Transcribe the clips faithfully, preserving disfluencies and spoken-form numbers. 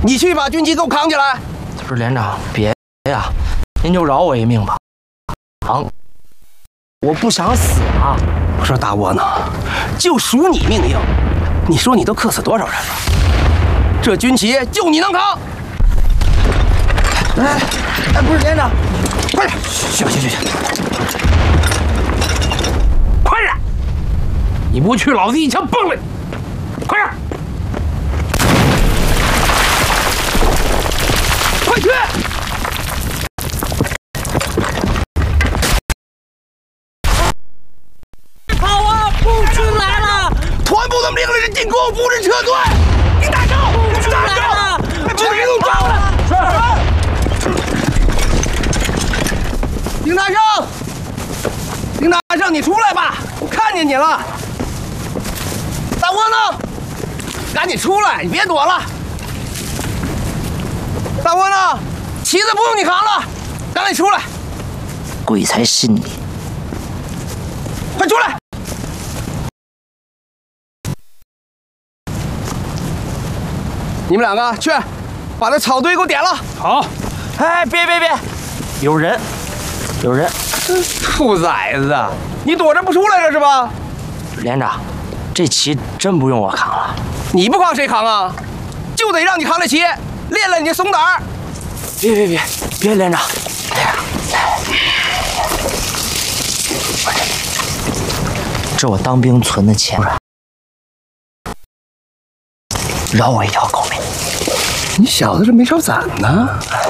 你去把军旗给我扛起来。 不是连长，别呀，您就饶我一命吧。扛，我不想死啊！ 我说大窝囊，就属你命硬。你说你都克死多少人了？这军旗就你能扛。哎哎，不是连长，快点，去吧去去去，快点！你不去，老子一枪崩了你！快点！快去！ 好啊，步军来了！ 团部的命令是进攻，不是撤退。你打招， 步军来了！ 这别动招了！是。丁大胜，丁大胜，你出来吧，我看见你了。大窝囊，赶紧出来，你别躲了。大窝囊，旗子不用你扛了，赶紧出来。 鬼才信你！ 快出来！你们两个去，把那草堆给我点了。 好。哎，别别别，有人，有人！ 兔崽子，你躲着不出来了是吧？ 连长，这旗真不用我扛了。 你不扛谁扛啊？就得让你扛这旗，练练你的怂胆儿。 别别别别，连长！哎呀，这我当兵存的钱，饶我一条狗命。 你小子这没少攒呢。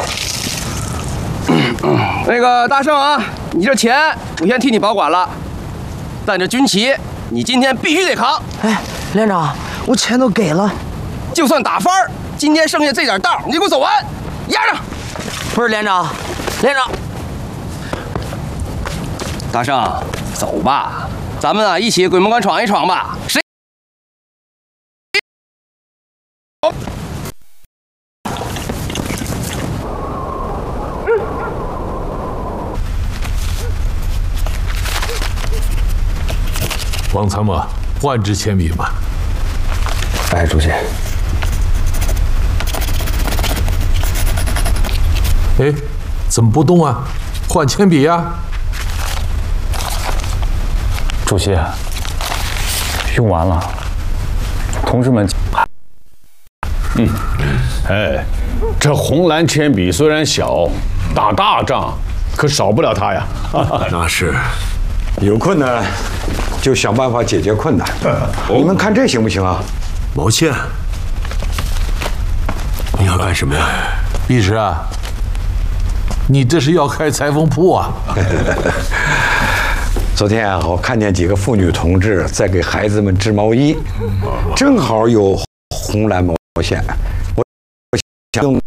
嗯嗯，那个大圣啊，你这钱我先替你保管了，但这军旗你今天必须得扛。 哎，连长，我钱都给了， 就算打翻儿，今天剩下这点道你就给我走完，压上。 不是连长，连长， 大圣，走吧，咱们啊一起鬼门关闯一闯吧。谁？ 王参谋，换支铅笔吧。 哎，主席。 哎，怎么不动啊？换铅笔呀、啊！ 主席，用完了，同志们。 嗯，哎，这红蓝铅笔虽然小，打大仗可少不了它呀。 那是，有困难就想办法解决困难。你们看这行不行啊？ 毛线，你要干什么呀？ 律师啊，你这是要开裁缝铺啊？ 昨天啊，我看见几个妇女同志在给孩子们织毛衣，正好有红蓝毛线，我想用。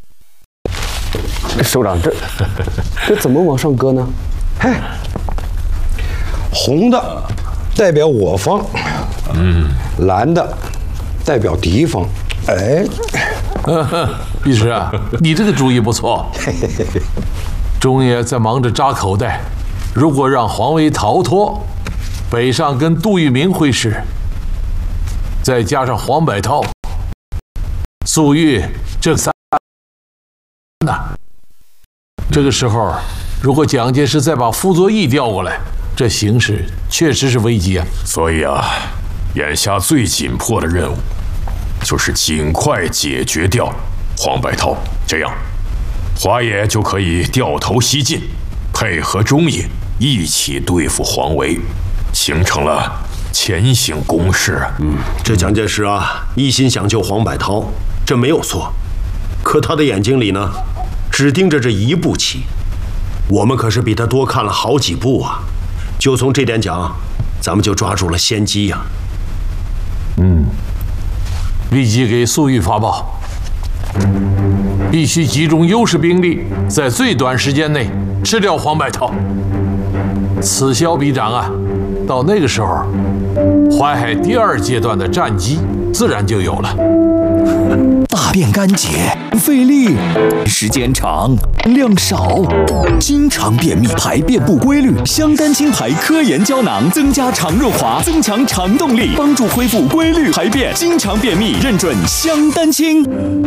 首长，这这怎么往上搁呢？ 嘿，红的代表我方，嗯，蓝的代表敌方。哎， 律师啊，你这个主意不错。钟爷在忙着扎口袋，如果让黄维逃脱，北上跟杜聿明会师，再加上黄百韬、粟裕这三呐，这个时候，如果蒋介石再把傅作义调过来，这形势确实是危机啊。 所以啊，眼下最紧迫的任务，就是尽快解决掉黄百韬，这样，华野就可以掉头西进，配合中野一起对付黄维，形成了前行攻势。 嗯，这蒋介石啊，一心想救黄百韬，这没有错。可他的眼睛里呢，只盯着这一步棋。我们可是比他多看了好几步啊！就从这点讲，咱们就抓住了先机呀。 嗯，立即给粟裕发报，必须集中优势兵力，在最短时间内吃掉黄百韬。此消彼长啊，到那个时候，淮海第二阶段的战机自然就有了。 大便干结，费力，时间长，量少，经常便秘，排便不规律。香丹青牌科研胶囊增加肠润滑，增强肠动力，帮助恢复规律排便。经常便秘，认准香丹青。